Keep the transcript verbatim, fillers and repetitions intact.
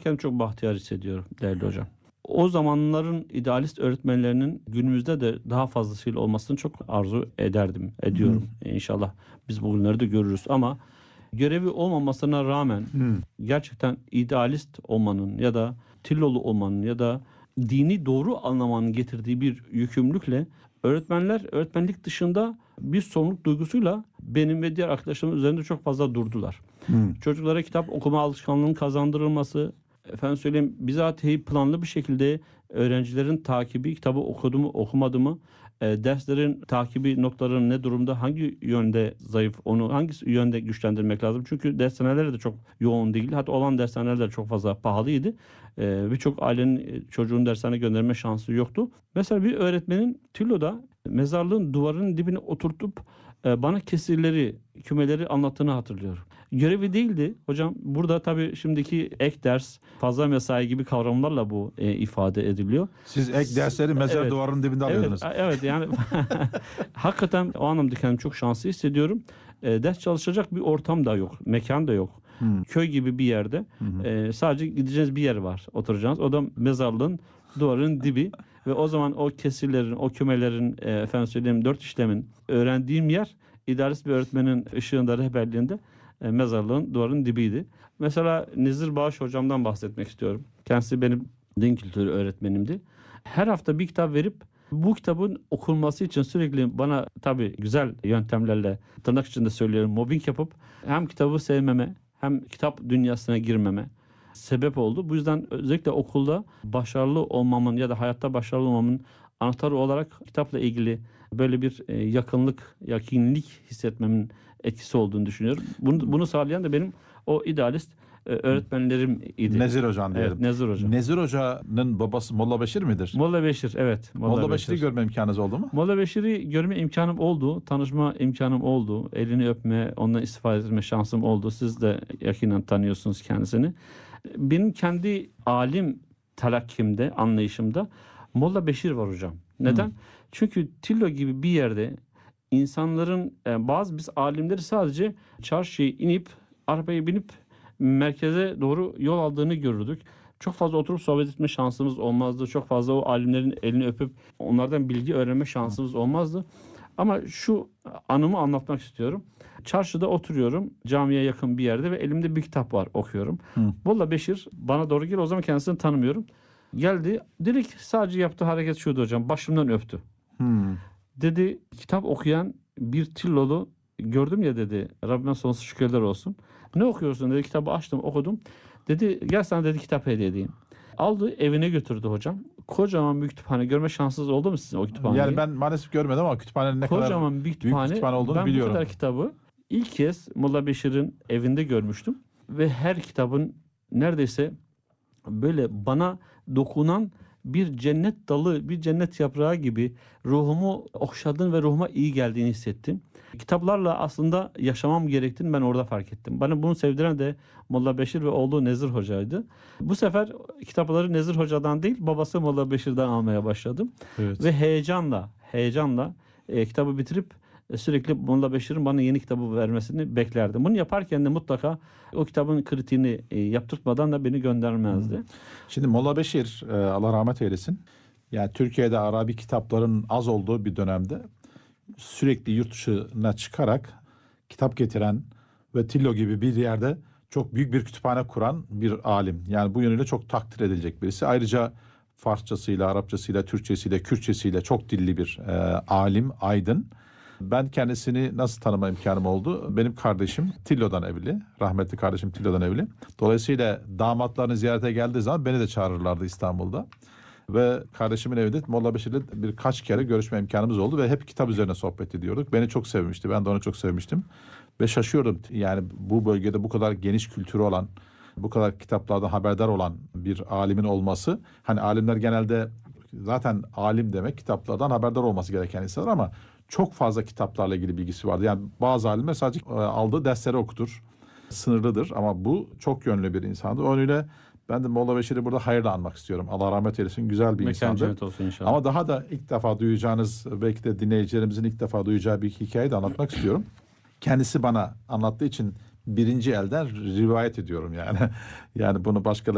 kendimi çok bahtiyar hissediyorum değerli hocam. O zamanların idealist öğretmenlerinin günümüzde de daha fazlasıyla olmasını çok arzu ederdim, ediyorum. Hı. İnşallah biz bugünleri de görürüz ama görevi olmamasına rağmen Hı. gerçekten idealist olmanın ya da Tillolu olmanın ya da dini doğru anlamanın getirdiği bir yükümlülükle öğretmenler öğretmenlik dışında bir sorumluluk duygusuyla benim ve diğer arkadaşlarımın üzerinde çok fazla durdular. Hmm. Çocuklara kitap okuma alışkanlığının kazandırılması, efendim söyleyeyim bizatihi planlı bir şekilde öğrencilerin takibi, kitabı okudu mu okumadı mı, e, derslerin takibi notların ne durumda, hangi yönde zayıf, onu hangi yönde güçlendirmek lazım. Çünkü dershaneler de çok yoğun değil. Hatta olan dershaneler de çok fazla pahalıydı. E, Birçok ailenin çocuğun dershaneye gönderme şansı yoktu. Mesela bir öğretmenin Tillo'da mezarlığın duvarının dibine oturtup e, bana kesirleri, kümeleri anlattığını hatırlıyorum. Görevi değildi hocam. Burada tabii şimdiki ek ders, fazla mesai gibi kavramlarla bu e, ifade ediliyor. Siz ek dersleri mezar evet. duvarının dibinde alıyordunuz. Evet, evet yani hakikaten o anlamda kendimi çok şanslı hissediyorum. E, ders çalışacak bir ortam da yok, mekan da yok. Hmm. Köy gibi bir yerde hmm. e, sadece gideceğiniz bir yer var, oturacağınız. O da mezarlığın duvarının dibi ve o zaman o kesirlerin, o kümelerin, e, efendim söyleyeyim dört işlemin öğrendiğim yer idealist bir öğretmenin ışığında, rehberliğinde e, mezarlığın duvarının dibiydi. Mesela Nezir Bağış hocamdan bahsetmek istiyorum. Kendisi benim din kültürü öğretmenimdi. Her hafta bir kitap verip bu kitabın okunması için sürekli bana tabii güzel yöntemlerle, tırnak içinde söylüyorum, mobbing yapıp hem kitabı sevmeme hem kitap dünyasına girmeme sebep oldu. Bu yüzden özellikle okulda başarılı olmamın ya da hayatta başarılı olmamın anahtarı olarak kitapla ilgili böyle bir yakınlık, yakinlik hissetmemin etkisi olduğunu düşünüyorum. Bunu, bunu sağlayan da benim o idealist öğretmenlerim idi. Nezir Hocam diyelim. Evet, Nezir Hoca. Nezir Hoca'nın babası Molla Beşir midir? Molla Beşir, evet. Molla, Molla Beşir'i Beşir. görme imkanınız oldu mu? Molla Beşir'i görme imkanım oldu. Tanışma imkanım oldu. Elini öpme, ondan istifade etme şansım oldu. Siz de yakinen tanıyorsunuz kendisini. Benim kendi alim telakkimde, anlayışımda Molla Beşir var hocam. Neden? Hmm. Çünkü Tillo gibi bir yerde insanların, bazı biz alimleri sadece çarşıya inip, arabaya binip merkeze doğru yol aldığını görürdük. Çok fazla oturup sohbet etme şansımız olmazdı. Çok fazla o alimlerin elini öpüp onlardan bilgi öğrenme şansımız olmazdı. Ama şu anımı anlatmak istiyorum. Çarşıda oturuyorum, camiye yakın bir yerde ve elimde bir kitap var, okuyorum. Hı. Molla Beşir bana doğru geliyor. O zaman kendisini tanımıyorum. Geldi, direkt sadece yaptığı hareket şuydu hocam. Başımdan öptü. Hı. Dedi, kitap okuyan bir Tillolu gördüm ya dedi. Rabbime sonsuz şükürler olsun. Ne okuyorsun dedi. Kitabı açtım, okudum. Dedi gel sana dedi kitap hediye edeyim. Aldı, evine götürdü hocam. Kocaman bir kütüphane. Görme şansınız oldu mu sizin o kütüphaneyi? Yani ben maalesef görmedim ama kütüphanenin ne kocaman kadar bir kütüphane, büyük kütüphane olduğunu ben biliyorum. Ben bu kadar kitabı ilk kez Molla Beşir'in evinde görmüştüm. Ve her kitabın neredeyse böyle bana dokunan bir cennet dalı, bir cennet yaprağı gibi ruhumu okşadın ve ruhuma iyi geldiğini hissettim. Kitaplarla aslında yaşamam gerektiğini ben orada fark ettim. Bana bunu sevdiren de Molla Beşir ve oğlu Nezir Hoca'ydı. Bu sefer kitapları Nezir Hoca'dan değil, babası Molla Beşir'den almaya başladım. Evet. Ve heyecanla, heyecanla e, kitabı bitirip sürekli Molla Beşir'in bana yeni kitabı vermesini beklerdim. Bunu yaparken de mutlaka o kitabın kritiğini e, yaptırtmadan da beni göndermezdi. Hmm. Şimdi Molla Beşir, e, Allah rahmet eylesin. Yani Türkiye'de Arabi kitapların az olduğu bir dönemde sürekli yurt dışına çıkarak kitap getiren ve Tillo gibi bir yerde çok büyük bir kütüphane kuran bir alim. Yani bu yönüyle çok takdir edilecek birisi. Ayrıca Farsçasıyla, Arapçasıyla, Türkçesiyle, Kürtçesiyle çok dilli bir e, alim, aydın. Ben kendisini nasıl tanıma imkanım oldu? Benim kardeşim Tillo'dan evli. Rahmetli kardeşim Tillo'dan evli. Dolayısıyla damatlarını ziyarete geldiği zaman beni de çağırırlardı İstanbul'da. Ve kardeşimin evinde Molla Beşir'le birkaç kere görüşme imkanımız oldu ve hep kitap üzerine sohbet ediyorduk. Beni çok sevmişti. Ben de onu çok sevmiştim. Ve şaşıyordum. Yani bu bölgede bu kadar geniş kültürü olan, bu kadar kitaplardan haberdar olan bir alimin olması. Hani alimler genelde zaten alim demek kitaplardan haberdar olması gereken insanlar ama çok fazla kitaplarla ilgili bilgisi vardı. Yani bazı alimler sadece aldığı dersleri okutur. Sınırlıdır ama bu çok yönlü bir insandı. O yönüyle ben de Molla Beşir'i burada hayırla anmak istiyorum. Allah rahmet eylesin. Güzel bir Mekan insandı. Olsun inşallah. Ama daha da ilk defa duyacağınız, belki de dinleyicilerimizin ilk defa duyacağı bir hikayeyi de anlatmak istiyorum. Kendisi bana anlattığı için birinci elden rivayet ediyorum yani. Yani bunu başkaları